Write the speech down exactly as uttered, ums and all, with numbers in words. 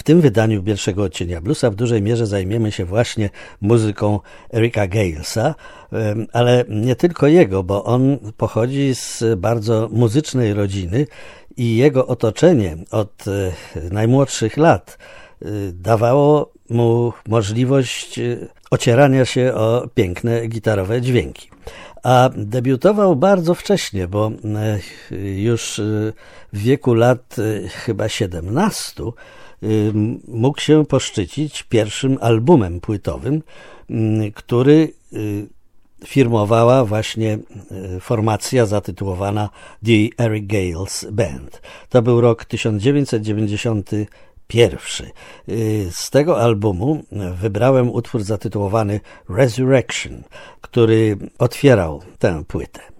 tym wydaniu Pierwszego Odcienia Bluesa w dużej mierze zajmiemy się właśnie muzyką Ericka Galesa, ale nie tylko jego, bo on pochodzi z bardzo muzycznej rodziny i jego otoczenie od najmłodszych lat dawało mu możliwość ocierania się o piękne gitarowe dźwięki. A debiutował bardzo wcześnie, bo już w wieku lat chyba siedemnastu mógł się poszczycić pierwszym albumem płytowym, który firmowała właśnie formacja zatytułowana The Eric Gales Band. To był rok tysiąc dziewięćset dziewięćdziesiąty pierwszy. Z tego albumu wybrałem utwór zatytułowany Resurrection, który otwierał tę płytę.